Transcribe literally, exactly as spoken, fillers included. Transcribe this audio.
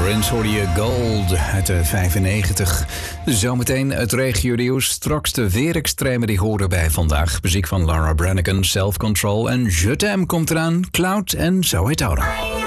Prince hoorde je Gold uit de vijfennegentig. Zometeen het regio-nieuws. Straks de weerextremen die horen bij vandaag. Muziek van Lara Branigan, Self Control en Je t'aime komt eraan. Cloud en Zoe Tauder.